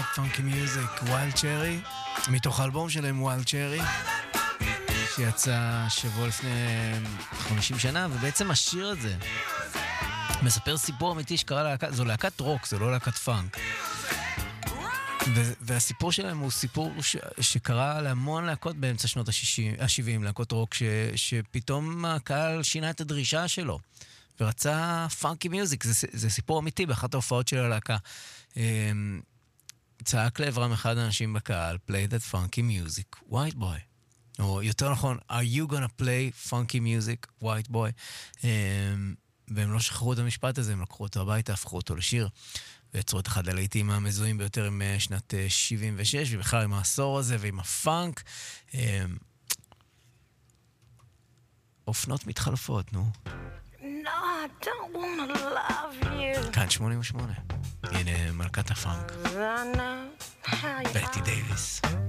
פאנקי מיוזיק, ווילד צ'רי, מתוך האלבום שלהם ווילד צ'רי, שיצא שבוע לפני 50 שנה, ובעצם השיר הזה מספר סיפור אמיתי שקרה להקה, זו להקת רוק, זו לא להקת פאנק. והסיפור שלהם הוא סיפור שקרה להמון להקות באמצע שנות ה-70, להקות רוק, שפתאום הקהל שינה את הדרישה שלו, ורצה פאנקי מיוזיק. זה סיפור אמיתי באחת ההופעות של הלהקה. צעק לעברם אחד האנשים בקהל, play that funky music, white boy. או יותר נכון, are you gonna play funky music, white boy? והם לא שחררו את המשפט הזה, הם לקחו אותו הביתה, הפכו אותו לשיר, ויצרו את אחד הלהיטים המזוהים ביותר עם שנת 76, ובכלל עם העשור הזה ועם הפאנק. אופנות מתחלפות, נו. No, I don't wanna love you. כאן 88. הנה מלכת הפאנק. בטי דייביס.